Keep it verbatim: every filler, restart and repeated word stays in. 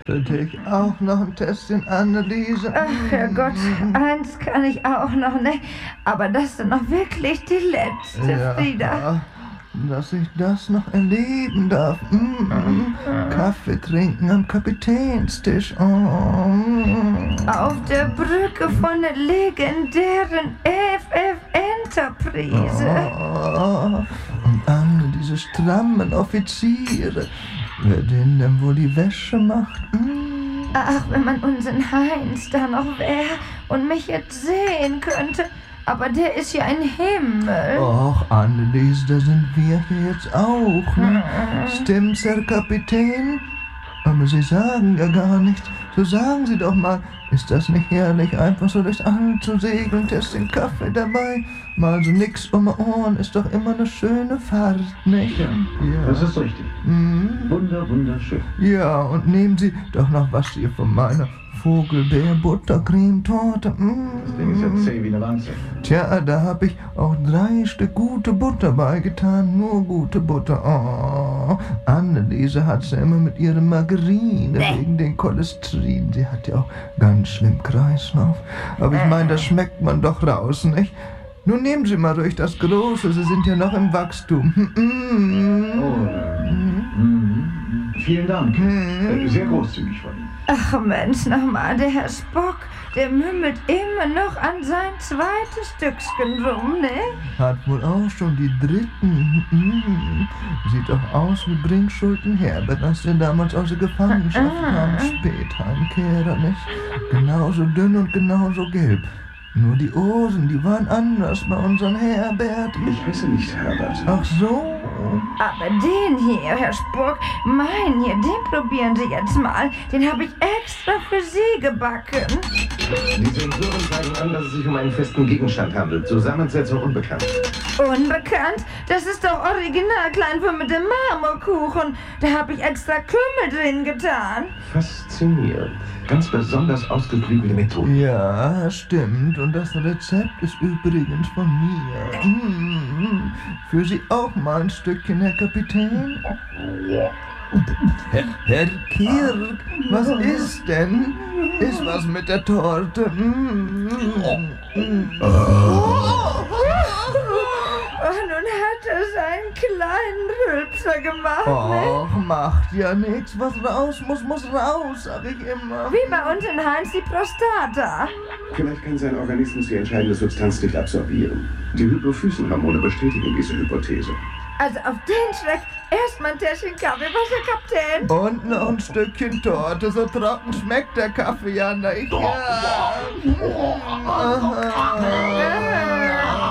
Hätte ich auch noch ein Tässchen, Anneliese? Ach, Herrgott, eins kann ich auch noch, ne? Aber das ist dann noch wirklich die letzte, ja, Frieda. Dass ich das noch erleben darf. Mm, Kaffee trinken am Kapitänstisch. Oh, mm. Auf der Brücke von der legendären F F Enterprise. Oh, und alle diese strammen Offiziere. Wer denen denn wohl die Wäsche macht? Mm. Ach, wenn man unseren Heinz da noch wäre und mich jetzt sehen könnte. Aber der ist ja ein Himmel. Och, Anneliese, da sind wir hier jetzt auch, ne? Stimmt's, Herr Kapitän? Aber Sie sagen ja gar nichts. So sagen Sie doch mal, ist das nicht herrlich, einfach so durchs All zu segeln, Tässchen Kaffee dabei? Mal so nix um die Ohren, ist doch immer eine schöne Fahrt, nicht? Ja, ja. Das ist richtig. Mhm. Wunder, wunderschön. Ja, und nehmen Sie doch noch was hier von meiner Vogelbeer-Buttercremetorte. Mm. Das Ding ist ja zäh wie eine Wanze. Tja, da hab ich auch drei Stück gute Butter beigetan. Nur gute Butter. Oh, Anneliese hat's ja immer mit ihrer Margarine wegen den Cholesterin. Sie hat ja auch ganz schlimm Kreislauf. Aber ich meine, das schmeckt man doch raus, nicht? Nun nehmen Sie mal ruhig das Große, Sie sind ja noch im Wachstum. Mm. Oh, äh, mm. Vielen Dank. Mm. Äh, Sehr großzügig von Ihnen. Ach Mensch, nochmal, der Herr Spock, der mümmelt immer noch an sein zweites Stückchen rum, ne? Hat wohl auch schon die dritten. Mm. Sieht doch aus wie Bringschulden Herbert, als der damals aus der Gefangenschaft kam. Spätheimkehrer, nicht? Genauso dünn und genauso gelb. Nur die Ohren, die waren anders bei unseren Herbert. Ich heiße nicht Herbert. Ach so. Aber den hier, Herr Spock, meinen hier, den probieren Sie jetzt mal. Den habe ich extra für Sie gebacken. Die Sensoren zeigen an, dass es sich um einen festen Gegenstand handelt. Zusammensetzung unbekannt. Unbekannt? Das ist doch original Kleinwürm mit dem Marmorkuchen. Da habe ich extra Kümmel drin getan. Faszinierend. Ganz besonders ausgeklügelte Methode. Ja, stimmt. Und das Rezept ist übrigens von mir. Mm. Für Sie auch mal ein Stückchen, Herr Kapitän? Herr, Herr Kirk, was ist denn? Ist was mit der Torte? Mm. Mm. Oh, nun hat er seinen kleinen Rülpser gemacht, ne? Och, macht ja nichts. Was raus muss, muss raus, sag ich immer. Wie bei uns in Heinz die Prostata. Vielleicht kann sein Organismus die entscheidende Substanz nicht absorbieren. Die Hypophysenhormone bestätigen diese Hypothese. Also auf den Schreck erstmal ein Täschchen Kaffee, was, Herr Kapitän? Und noch ein Stückchen Torte. So trocken schmeckt der Kaffee ja nicht. Ja. Aha.